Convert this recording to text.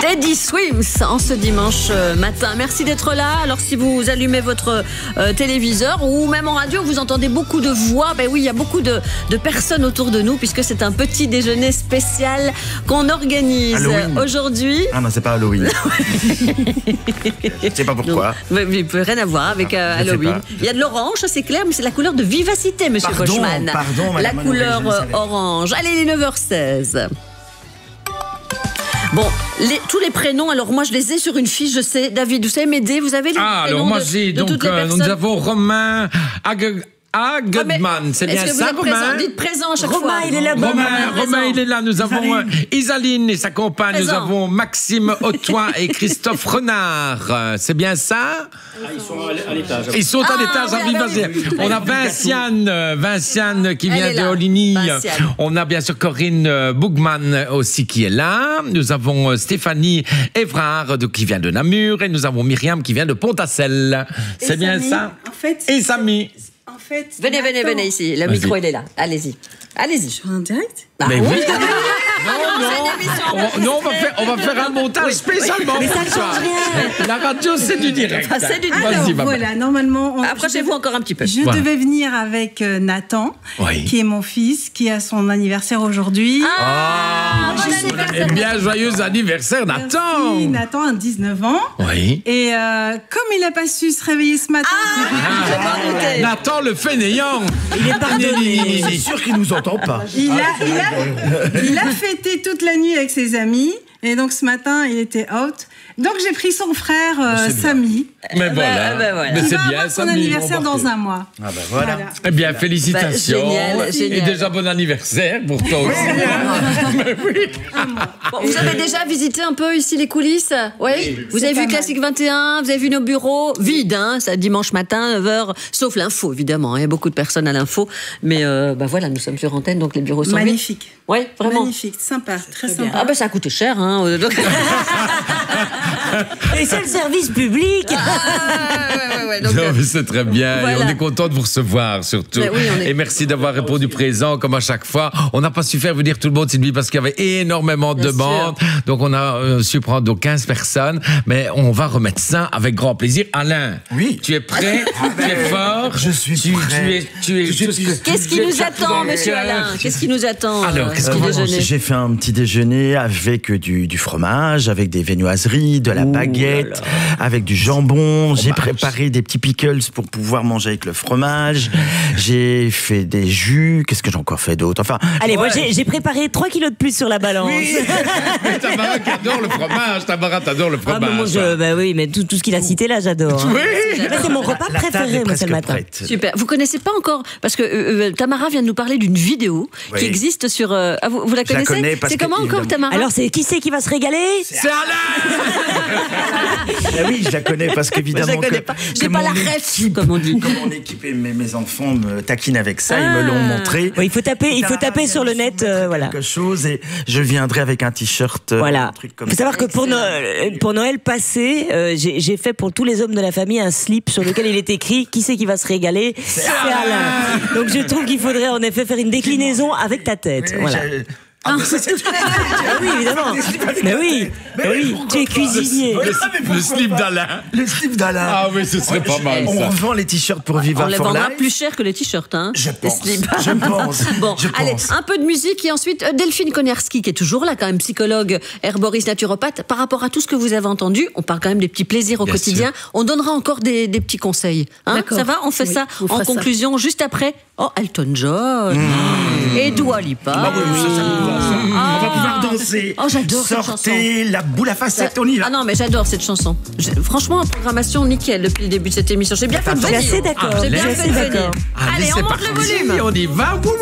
Teddy Swims en ce dimanche matin. Merci d'être là. Alors si vous allumez votre téléviseur ou même en radio, vous entendez beaucoup de voix. Ben oui, il y a beaucoup de personnes autour de nous puisque c'est un petit déjeuner spécial qu'on organise aujourd'hui. Ah non, c'est pas Halloween. Je sais pas pourquoi. Non, mais il peut rien à voir avec Halloween. Il y a de l'orange, ça c'est clair, mais c'est la couleur de vivacité, monsieur Boschman. Pardon, la couleur orange. Allez, les 9h16. Bon, tous les prénoms, alors moi je les ai sur une fiche, je sais. David, vous savez m'aider, vous avez les prénoms alors moi j'ai de toutes les personnes. nous avons Romain Goodman, c'est bien ça, Romain? Dites présent à chaque fois. Romain, il est là-bas. Romain, il est là. Nous avons Isaline et sa compagne. Présent. Nous avons Maxime Autoin et Christophe Renard. C'est bien ça? Ils sont à l'étage. Ils sont à l'étage en vivacité. On a Vinciane qui vient de Oligny. On a bien sûr Corinne Bougman aussi qui est là. Nous avons Stéphanie Évrard qui vient de Namur. Et nous avons Myriam qui vient de Pont-à-Cel. C'est bien ça? En fait, et Samy. En fait, Venez ici. Le micro, il est là. Allez-y. Je suis en direct. Mais oui. Non, on va faire un montage spécialement. Mais ça pour ne toi. change rien. La radio, c'est du direct. C'est du direct. Vas-y, maman. Voilà, normalement... Approchez-vous encore un petit peu. Je devais venir avec Nathan, qui est mon fils, qui a son anniversaire aujourd'hui. Bon anniversaire. Eh bien, joyeux anniversaire, Nathan. Merci, Nathan a 19 ans. Oui. Et comme il n'a pas su se réveiller ce matin... Nathan le fainéant. Il est pardonné. C'est sûr qu'il nous entend pas. Il a fêté toute la nuit avec ses amis. Et donc ce matin, il était out. Donc j'ai pris son frère Samy. Mais voilà. Mais Il c'est va bien, avoir son Samy. anniversaire dans un mois. Ah ben voilà. Eh bien, félicitations. Génial. Et déjà bon anniversaire pour toi aussi. Mais oui. Bon, vous avez déjà visité un peu ici les coulisses? Oui. Vous avez vu Classique 21, vous avez vu nos bureaux vides, hein, ça dimanche matin, 9h, sauf l'info évidemment. Il y a beaucoup de personnes à l'info, mais voilà, nous sommes sur antenne, donc les bureaux sont Magnifique. Oui, vraiment. Magnifique, sympa, très sympa. Ah ben ça a coûté cher, hein. Et c'est le service public. Donc, non, mais c'est très bien. voilà. Et on est content de vous recevoir, surtout. Mais oui, Et merci d'avoir répondu présent, comme à chaque fois. On n'a pas su faire venir tout le monde, Sylvie, parce qu'il y avait énormément de demandes. Donc, on a su prendre donc 15 personnes. Mais on va remettre ça avec grand plaisir. Alain, tu es prêt? Tu es fort? Je suis prêt. Qu'est-ce qui nous attend, monsieur Alain? Qu'est-ce qui nous attend? Alors, qu'est-ce au déjeuner? J'ai fait un petit déjeuner avec du fromage, avec des viennoiseries, de la baguette, avec du jambon. J'ai préparé des petits pickles pour pouvoir manger avec le fromage. J'ai fait des jus. Qu'est-ce que j'ai encore fait d'autre? Enfin, Allez, moi j'ai préparé 3 kilos de plus sur la balance. Mais Tamara qui adore le fromage. Tamara, t'adores le fromage. Bah oui, mais tout ce qu'il a cité là, j'adore. Oui. C'est mon repas préféré, moi, ce matin. Super. Vous connaissez pas encore, parce que Tamara vient de nous parler d'une vidéo qui existe sur... vous la connaissez? connais parce c'est comment que, encore, Tamara? Alors, qui c'est qui va se régaler? C'est Alain. oui, je la connais parce qu'évidemment. Je la connais pas. J'ai pas la ref, comme on dit. Comme mon équipe et mes enfants me taquinent avec ça, ils me l'ont montré. Oui, il faut taper sur le net, voilà. Quelque chose et je viendrai avec un t-shirt. Voilà. Un truc comme faut savoir que pour Noël passé, j'ai fait pour tous les hommes de la famille un slip sur lequel il est écrit qui c'est qui va se régaler. C'est Alain. Donc je trouve qu'il faudrait en effet faire une déclinaison avec ta tête. Oui, voilà. Oui, évidemment. Mais oui, tu es cuisinier. Le slip d'Alain. Le slip d'Alain. Ah oui, ce serait pas mal, On ça. revend les t-shirts pour Viva On les for vendra Life. plus cher que les t-shirts, hein. Je pense. Les slips. Je pense. Bon, Je allez, pense. un peu de musique et ensuite Delphine Koniarski qui est toujours là, quand même psychologue, herboriste, naturopathe. Par rapport à tout ce que vous avez entendu, on parle quand même des petits plaisirs au quotidien. On donnera encore des petits conseils. Hein, ça va? On fait ça en conclusion juste après. Oh, Elton John et Dua Lipa. Ah oui, ça nous va, ça. On va pouvoir danser. Oh, j'adore cette chanson. Sortez la boule à facettes, on y va. Ah non, mais j'adore cette chanson. Franchement, programmation nickel depuis le début de cette émission. J'ai bien fait de Je suis venir. assez d'accord. J'ai bien fait de venir. Allez, Allez, on c'est monte le parti. volume. On y va.